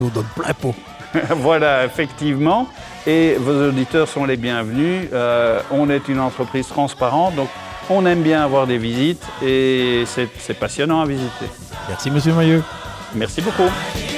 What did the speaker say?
nous donne plein pot. Voilà, effectivement. Et vos auditeurs sont les bienvenus. On est une entreprise transparente, donc on aime bien avoir des visites et c'est passionnant à visiter. Merci, Monsieur Mailleux. Merci beaucoup.